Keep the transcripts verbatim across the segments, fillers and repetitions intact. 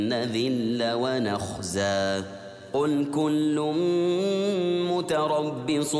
نذل ونخزى قل كل متربص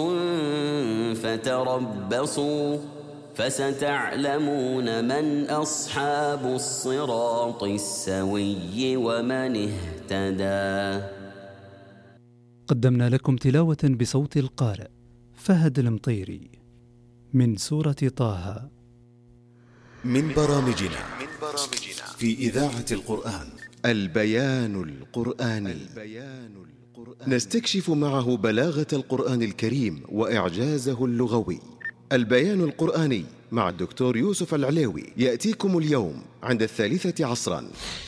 فتربصوا فستعلمون من أصحاب الصراط السوي ومن اهتدى. قدمنا لكم تلاوة بصوت القارئ فهد المطيري من سورة طه. من برامجنا في إذاعة القرآن البيان القرآني. نستكشف معه بلاغة القرآن الكريم وإعجازه اللغوي. البيان القرآني مع الدكتور يوسف العليوي يأتيكم اليوم عند الثالثة عصرا.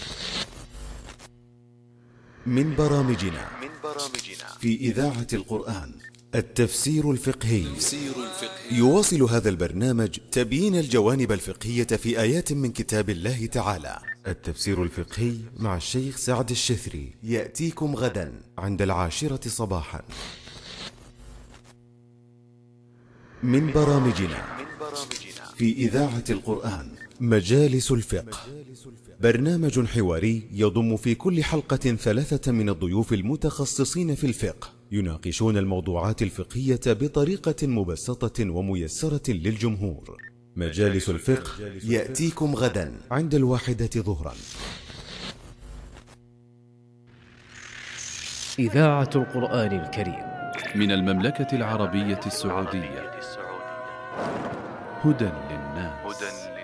من برامجنا في إذاعة القرآن التفسير الفقهي. يواصل هذا البرنامج تبيين الجوانب الفقهية في آيات من كتاب الله تعالى. التفسير الفقهي مع الشيخ سعد الشثري يأتيكم غدا عند العاشرة صباحا. من برامجنا في إذاعة القرآن مجالس الفقه، برنامج حواري يضم في كل حلقة ثلاثة من الضيوف المتخصصين في الفقه يناقشون الموضوعات الفقهية بطريقة مبسطة وميسرة للجمهور. مجالس الفقه يأتيكم غدا عند الواحدة ظهرا. إذاعة القرآن الكريم من المملكة العربية السعودية. هدى للناس.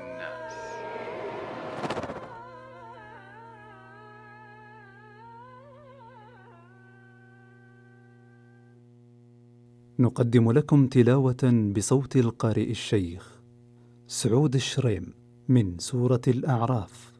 نقدم لكم تلاوة بصوت القارئ الشيخ سعود الشريم من سورة الأعراف.